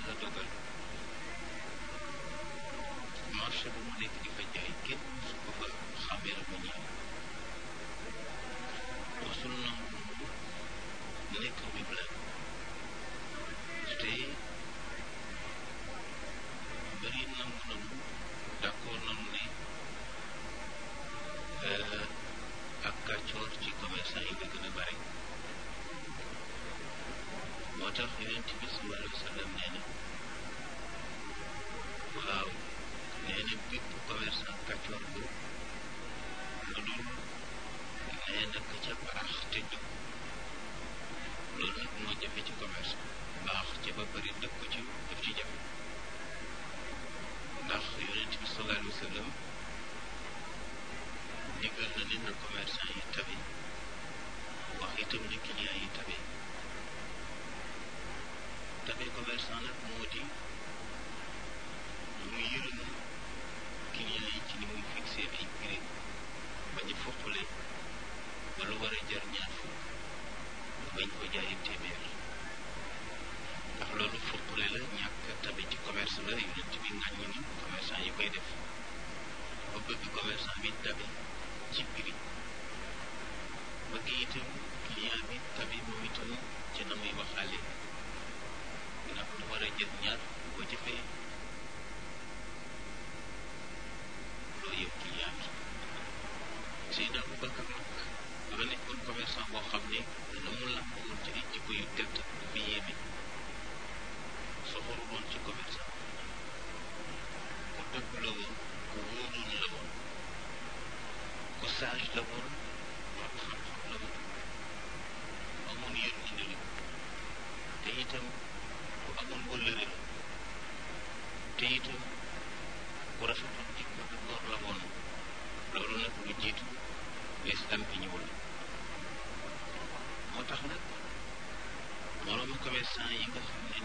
yàlla dogal marché bu mu nekk di fa jaay kenn su ko fa xamee ba ñëw mosul nangu nekk problème te bëri nangu nanu d'accord nanu ne ak kàccoor ci commerçant yi la gën a bari moo tax yonent bi sallallahu alayhi wa sallam nee na waaw nee na bépp commerçant kàccoor bu lu dul nee na ka ca baax te jub loolu nag moo jafe ci commerce baax ca ba bëri dëkk ko ci daf ci jafe ndax yonent bi sallallahu alayhi wa sallam digal na ne na commerçant yi tabe wax itam ne client yi tabe commerçant nag moo di mu yërëm client yi ci ni muy fixé ay prix bañ a foqale ba lu war a jar ñaar fukk bañ ko jaayee téeméer ndax loolu foqale la ñàkk tabe ci commerce la yonent bi ŋàññi ni commerçant yi koy def ba bëgg commerçant bi tabe ci prix bëgg itam client bi tabe moom itam ci na muy waxaale ndax lu war a jël ñaar boo jëfee loo yëpp client bi Seydina Aboubacar nag dafa nekkoon commerçant boo xam ne la mu làmboon ci ay jikko yu tedd dafa yéeme soxoru woon ci commerçant ku dëgg la woon ku wóoroon la woon ku sage la woon wax xam-xam la woon amoon yërmande la te itam ku amoon wëllëre la te itam ku rafetoon jikko ak góor la woon loolu nag lu jiitu l'islam bi ñëwul moo tax nag moroomu commerçant yi nga xam ne